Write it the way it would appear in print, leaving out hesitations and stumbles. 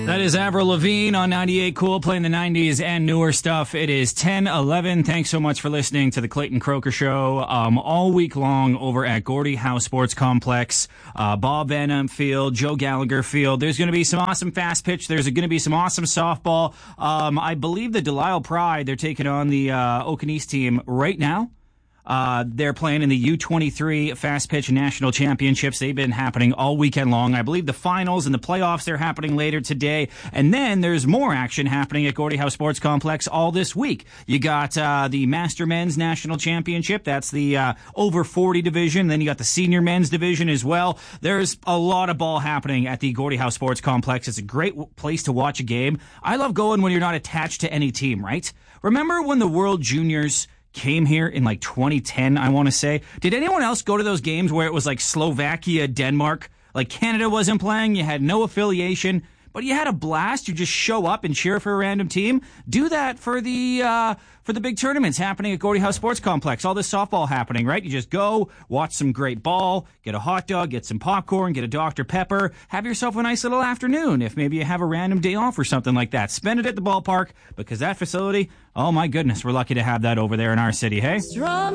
That is Avril Lavigne on 98 Cool, playing the 90s and newer stuff. It is 10:11. Thanks so much for listening to the Clayton Croker Show all week long over at Gordie Howe Sports Complex, Bob Van Amp Field, Joe Gallagher Field. There's going to be some awesome fast pitch. There's going to be some awesome softball. I believe the Delisle Pride, they're taking on the Oaken East team right now. They're playing in the U23 Fast Pitch National Championships. They've been happening all weekend long. I believe the finals and the playoffs are happening later today. And then there's more action happening at Gordie Howe Sports Complex all this week. You got the Master Men's National Championship. That's the over 40 division. Then you got the Senior Men's division as well. There's a lot of ball happening at the Gordie Howe Sports Complex. It's a great place to watch a game. I love going when you're not attached to any team, right? Remember when the World Juniors came here in like 2010, I want to say. Did anyone else go to those games where it was like Slovakia, Denmark? Like Canada wasn't playing, you had no affiliation, but you had a blast. You just show up and cheer for a random team. Do that for the big tournaments happening at Gordie Howe Sports Complex. All this softball happening, right? You just go, watch some great ball, get a hot dog, get some popcorn, get a Dr. Pepper, have yourself a nice little afternoon if maybe you have a random day off or something like that. Spend it at the ballpark because that facility, oh my goodness, we're lucky to have that over there in our city, hey?